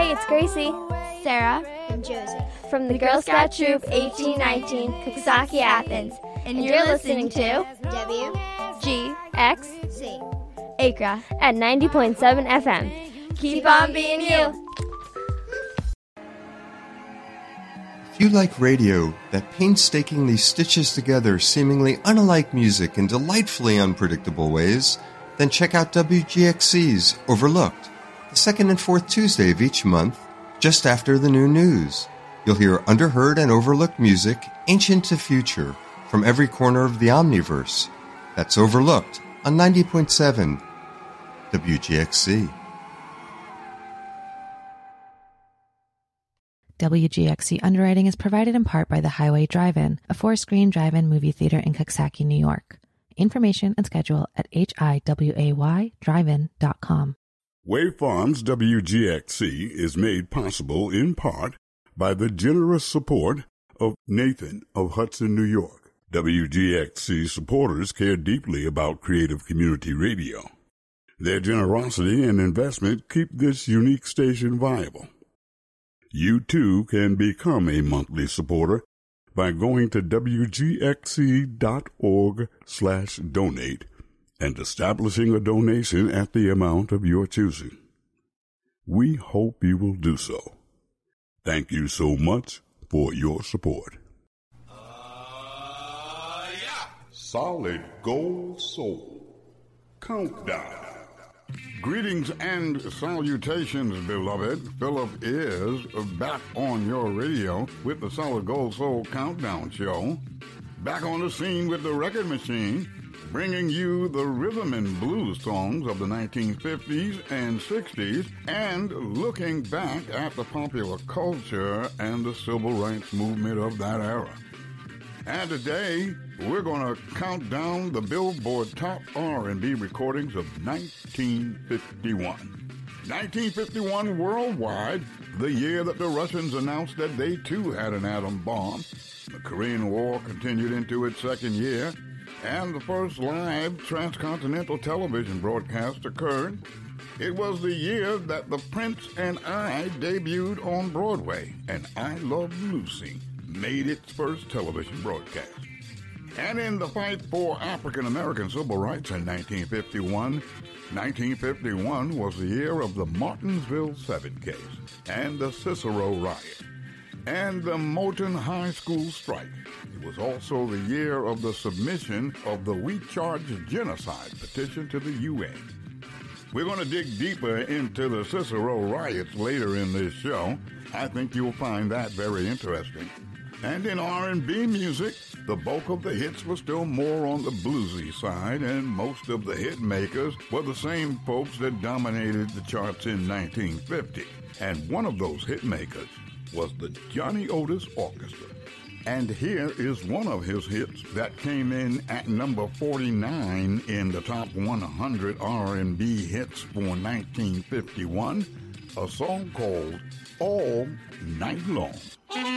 Hey, it's Gracie, Sarah, and Josie from the Girl Scout Troop 1819, Coxsackie, Athens. And you're listening to WGXC Acra at 90.7 FM. Keep on being you. If you like radio that painstakingly stitches together seemingly unalike music in delightfully unpredictable ways, then check out WGXC's Overlooked, the second and fourth Tuesday of each month, just after the new news. You'll hear underheard and overlooked music, ancient to future, from every corner of the Omniverse. That's Overlooked on 90.7 WGXC. WGXC underwriting is provided in part by the Highway Drive-In, a 4-screen drive-in movie theater in Coxsackie, New York. Information and schedule at hiwaydrivein.com. Wave Farms WGXC is made possible in part by the generous support of Nathan of Hudson, New York. WGXC supporters care deeply about creative community radio. Their generosity and investment keep this unique station viable. You too can become a monthly supporter by going to wgxc.org/donate and establishing a donation at the amount of your choosing. We hope you will do so. Thank you so much for your support. Solid Gold Soul Countdown. Greetings and salutations, beloved. Philip is back on your radio with the Solid Gold Soul Countdown Show. Back on the scene with the record machine, bringing you the rhythm and blues songs of the 1950s and 60s and looking back at the popular culture and the civil rights movement of that era. And today, we're going to count down the Billboard top R&B recordings of 1951. 1951 worldwide, the year that the Russians announced that they too had an atom bomb. The Korean War continued into its second year, and the first live transcontinental television broadcast occurred. It was the year that The Prince and I debuted on Broadway, and I Love Lucy made its first television broadcast. And in the fight for African-American civil rights in 1951 was the year of the Martinsville 7 case, and the Cicero riot, and the Moulton High School strike. It was also the year of the submission of the We Charge Genocide petition to the UN. We're going to dig deeper into the Cicero riots later in this show. I think you'll find that very interesting. And in R&B music, the bulk of the hits were still more on the bluesy side, and most of the hit makers were the same folks that dominated the charts in 1950. And one of those hit makers was the Johnny Otis Orchestra. And here is one of his hits that came in at number 49 in the top 100 R&B hits for 1951, a song called All Night Long.